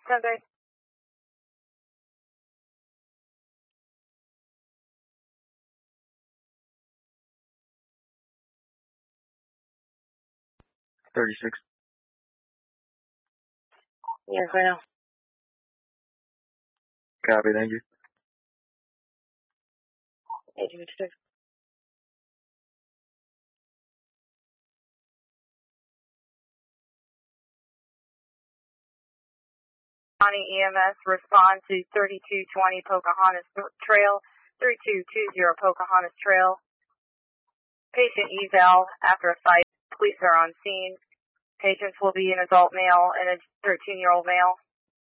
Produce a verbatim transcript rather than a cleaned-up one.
Sunday. thirty-six. Yes, I know. Copy, thank you. Agent six. County E M S respond to thirty-two twenty Pocahontas Trail, thirty-two twenty Pocahontas Trail. Patient eval after a fight. Police are on scene. Patients will be an adult male and a thirteen-year-old male.